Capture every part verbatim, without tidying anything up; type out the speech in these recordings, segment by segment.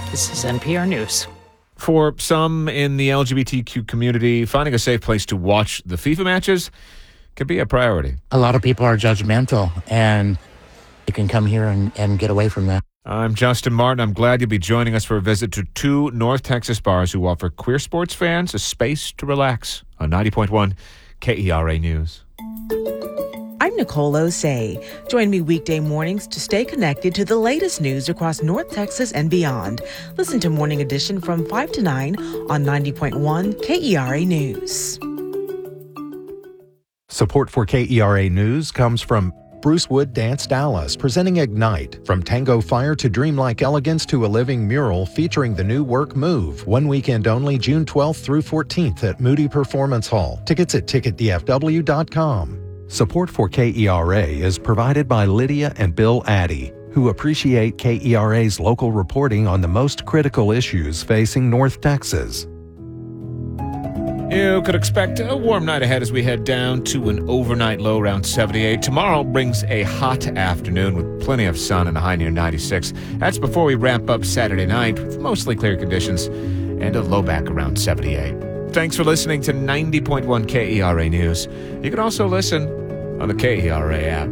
This is N P R News. For some in the L G B T Q community, finding a safe place to watch the FIFA matches can be a priority. A lot of people are judgmental, and you can come here and, and get away from that. I'm Justin Martin. I'm glad you'll be joining us for a visit to two North Texas bars who offer queer sports fans a space to relax on ninety point one K E R A News. I'm Nicole Osei. Join me weekday mornings to stay connected to the latest news across North Texas and beyond. Listen to Morning Edition from five to nine on ninety point one K E R A News. Support for K E R A News comes from Bruce Wood Dance Dallas, presenting Ignite. From tango fire to dreamlike elegance to a living mural featuring the new work Move. One weekend only, June twelfth through fourteenth at Moody Performance Hall. Tickets at ticket d f w dot com. Support for K E R A is provided by Lydia and Bill Addy, who appreciate K E R A's local reporting on the most critical issues facing North Texas. You could expect a warm night ahead as we head down to an overnight low around seventy-eight. Tomorrow brings a hot afternoon with plenty of sun and a high near ninety-six. That's before we ramp up Saturday night with mostly clear conditions and a low back around seventy-eight. Thanks for listening to ninety point one K E R A News. You can also listen on the K E R A app.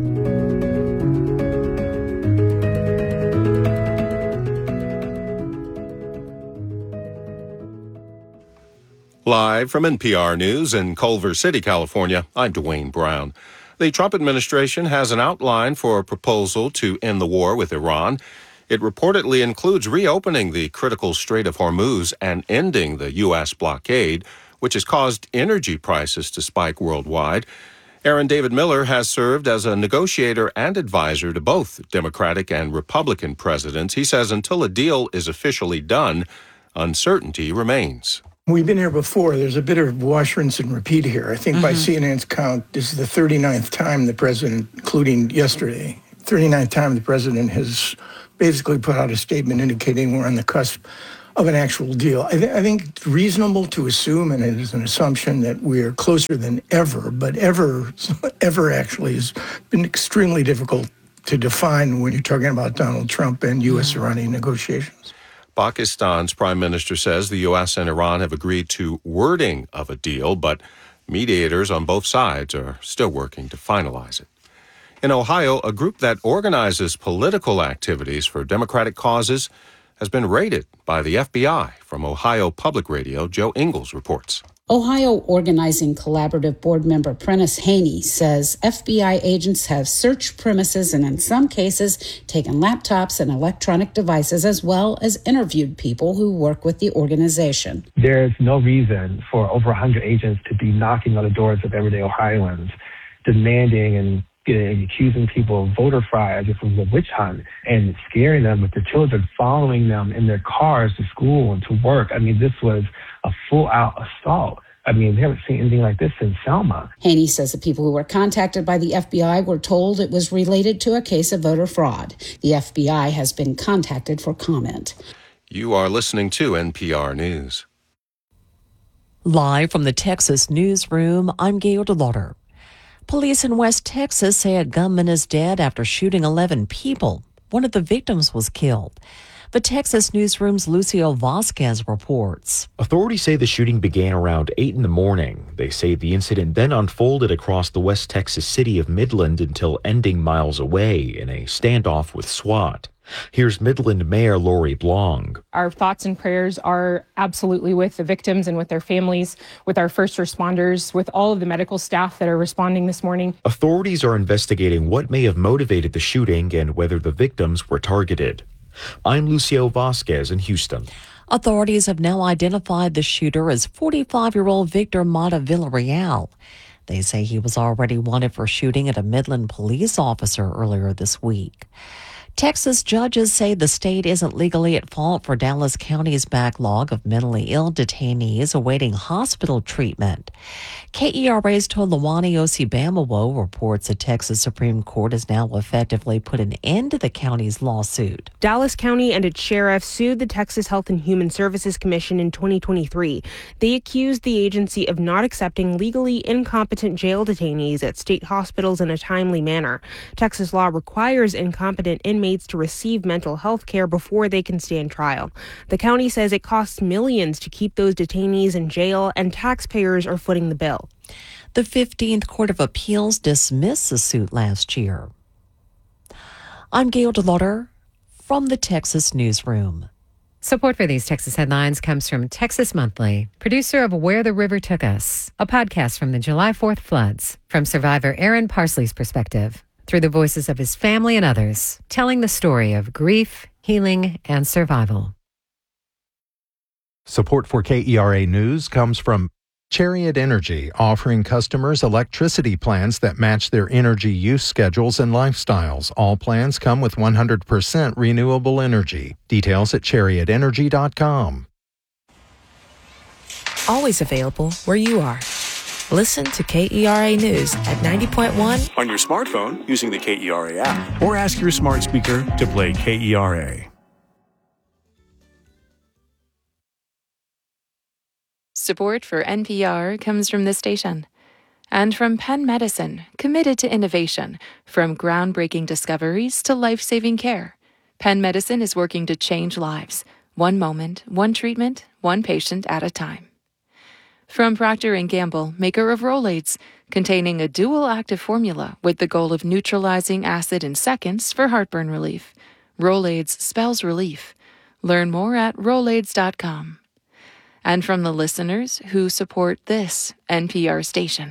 Live from N P R News in Culver City, California, I'm Dwayne Brown. The Trump administration has an outline for a proposal to end the war with Iran. It reportedly includes reopening the critical Strait of Hormuz and ending the U S blockade, which has caused energy prices to spike worldwide. Aaron David Miller has served as a negotiator and advisor to both Democratic and Republican presidents. He says until a deal is officially done, uncertainty remains. We've been here before. There's a bit of wash, rinse, and repeat here. I think mm-hmm. by C N N's count, this is the thirty-ninth time the president, including yesterday, thirty-ninth time the president has basically put out a statement indicating we're on the cusp of an actual deal. I, th- I think it's reasonable to assume, and it is an assumption, that we are closer than ever, but ever, ever actually has been extremely difficult to define when you're talking about Donald Trump and U S-Iranian negotiations. Pakistan's prime minister says the U S and Iran have agreed to wording of a deal, but mediators on both sides are still working to finalize it. In Ohio, a group that organizes political activities for Democratic causes has been raided by the F B I. From Ohio Public Radio, Joe Ingles reports. Ohio Organizing Collaborative Board member Prentice Haney says F B I agents have searched premises and in some cases taken laptops and electronic devices, as well as interviewed people who work with the organization. There's no reason for over one hundred agents to be knocking on the doors of everyday Ohioans, demanding and and accusing people of voter fraud as if it was a witch hunt, and scaring them with their children, following them in their cars to school and to work. I mean, this was a full-out assault. I mean, we haven't seen anything like this since Selma. Haney says the people who were contacted by the F B I were told it was related to a case of voter fraud. The F B I has been contacted for comment. You are listening to N P R News. Live from the Texas newsroom, I'm Gail DeLauder. Police in West Texas say a gunman is dead after shooting eleven people. One of the victims was killed. The Texas Newsroom's Lucio Vasquez reports. Authorities say the shooting began around eight in the morning. They say the incident then unfolded across the West Texas city of Midland until ending miles away in a standoff with SWAT. Here's Midland Mayor Lori Blong. Our thoughts and prayers are absolutely with the victims and with their families, with our first responders, with all of the medical staff that are responding this morning. Authorities are investigating what may have motivated the shooting and whether the victims were targeted. I'm Lucio Vasquez in Houston. Authorities have now identified the shooter as forty-five-year-old Victor Mata Villarreal. They say he was already wanted for shooting at a Midland police officer earlier this week. Texas judges say the state isn't legally at fault for Dallas County's backlog of mentally ill detainees awaiting hospital treatment. K E R A's Tolawani Osibamawo reports the Texas Supreme Court has now effectively put an end to the county's lawsuit. Dallas County and its sheriff sued the Texas Health and Human Services Commission in twenty twenty-three. They accused the agency of not accepting legally incompetent jail detainees at state hospitals in a timely manner. Texas law requires incompetent inmates inmates to receive mental health care before they can stand trial. The county says it costs millions to keep those detainees in jail, and taxpayers are footing the bill. The fifteenth Court of Appeals dismissed the suit last year. I'm Gail DeLauder from the Texas Newsroom. Support for these Texas headlines comes from Texas Monthly, producer of Where the River Took Us, a podcast from the July fourth floods, from survivor Aaron Parsley's perspective, through the voices of his family and others, telling the story of grief, healing, and survival. Support for K E R A News comes from Chariot Energy, offering customers electricity plans that match their energy use schedules and lifestyles. All plans come with one hundred percent renewable energy. Details at chariot energy dot com. Always available where you are. Listen to K E R A News at ninety point one on your smartphone using the K E R A app, or ask your smart speaker to play K E R A. Support for N P R comes from this station and from Penn Medicine, committed to innovation, from groundbreaking discoveries to life-saving care. Penn Medicine is working to change lives, one moment, one treatment, one patient at a time. From Procter and Gamble, maker of Rolaids, containing a dual active formula with the goal of neutralizing acid in seconds for heartburn relief. Rolaids spells relief. Learn more at rolaids dot com. And from the listeners who support this N P R station.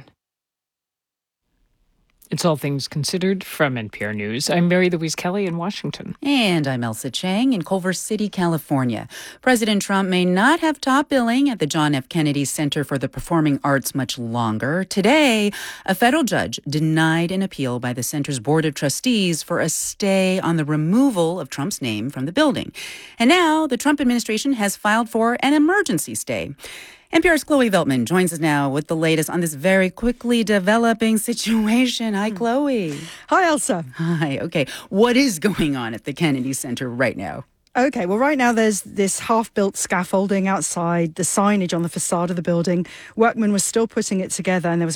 It's All Things Considered from N P R News. I'm Mary Louise Kelly in Washington. And I'm Elsa Chang in Culver City, California. President Trump may not have top billing at the John F. Kennedy Center for the Performing Arts much longer. Today, a federal judge denied an appeal by the center's board of trustees for a stay on the removal of Trump's name from the building. And now the Trump administration has filed for an emergency stay. N P R's Chloe Veltman joins us now with the latest on this very quickly developing situation. Hi, Chloe. Hi, Elsa. Hi. Okay. What is going on at the Kennedy Center right now? Okay, well, right now there's this half-built scaffolding outside, the signage on the facade of the building. Workmen were still putting it together, and there was